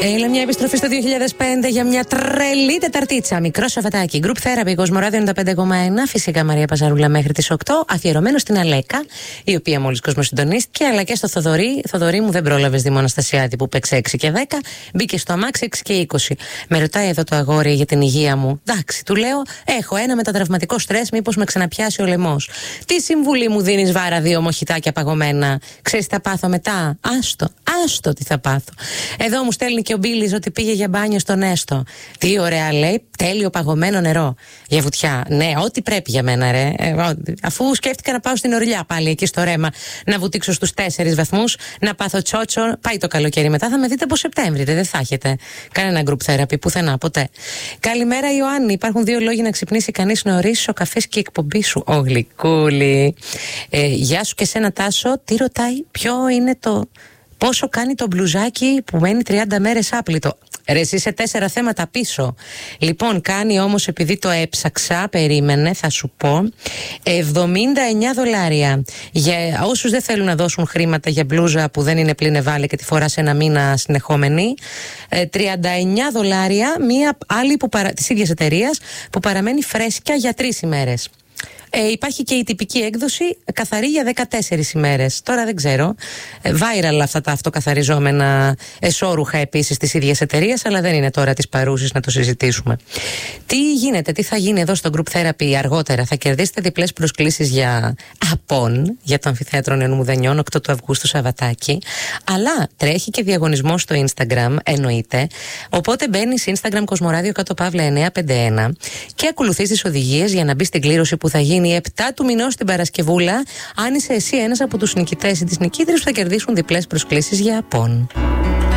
Έλα μια επιστροφή στο 2005 για μια τρελή Τεταρτίτσα. Μικρό Σαββατάκι. Group Therapy, Κοσμοράδιο 95,1. Φυσικά Μαρία Παζαρούλα μέχρι τις 8. Αφιερωμένο στην Αλέκα, η οποία μόλις κοσμοσυντονίστηκε, αλλά και στο Θοδωρή. Θοδωρή μου, δεν πρόλαβες Δήμο Αναστασιάδη που παίξε 6 και 10. Μπήκε στο αμάξι 6 και 20. Με ρωτάει εδώ το αγόρι για την υγεία μου. Εντάξει, του λέω, έχω ένα μετατραυματικό στρες, μήπως με ξαναπιάσει ο λαιμός. Τι συμβουλή μου δίνεις, Βάρα, 2 μοχιτάκια παγωμένα? Ξέρεις τι θα πάθω μετά? Άστο τι θα πάθω. Εδώ μου στέλνει και ο Μπίλης ότι πήγε για μπάνιο στον Έστω. Τι ωραία, λέει, τέλειο παγωμένο νερό. Για βουτιά. Ναι, ό,τι πρέπει για μένα, ρε. Αφού σκέφτηκα να πάω στην Ορλιά πάλι εκεί στο Ρέμα, να βουτήξω στους 4 βαθμούς, να πάθω τσότσο. Πάει το καλοκαίρι μετά, θα με δείτε από Σεπτέμβρη. Δεν θα έχετε κανένα group therapy πουθενά, ποτέ. Καλημέρα, Ιωάννη. Υπάρχουν 2 λόγοι να ξυπνήσει κανείς νωρίς: ο καφές και η εκπομπή σου. Ω γλυκούλη. Γεια σου και σένα, Τάσο. Τι ρωτάει, ποιο είναι το. Πόσο κάνει το μπλουζάκι που μένει 30 μέρες άπλυτο? Ρε, εσύ είσαι 4 θέματα πίσω. Λοιπόν, κάνει όμως, επειδή το έψαξα, περίμενε, θα σου πω, $79. Για όσους δεν θέλουν να δώσουν χρήματα για μπλούζα που δεν είναι πλην ευάλη και τη φοράς ένα μήνα συνεχόμενη, $39 μία άλλη της ίδιας εταιρείας που παραμένει φρέσκια για 3 ημέρες. Υπάρχει και η τυπική έκδοση καθαρή για 14 ημέρες. Τώρα δεν ξέρω. Viral αυτά τα αυτοκαθαριζόμενα εσώρουχα επίσης της ίδιας εταιρείας, αλλά δεν είναι τώρα της παρούσης να το συζητήσουμε. Τι γίνεται, τι θα γίνει εδώ στο Group Therapy αργότερα? Θα κερδίσετε διπλές προσκλήσεις για Απόν, για το Αμφιθέατρο Νεονομουδενιών, 8 του Αυγούστου Σαββατάκι. Αλλά τρέχει και διαγωνισμό στο Instagram, εννοείται. Οπότε μπαίνεις Instagram Κοσμοράδιο _951 και ακολουθείς τις οδηγίες για να μπει στην κλήρωση που θα γίνει 7 του μηνός την Παρασκευούλα, αν είσαι εσύ ένας από τους νικητές ή τις νικήτρες που θα κερδίσουν διπλές προσκλήσεις για Απόν.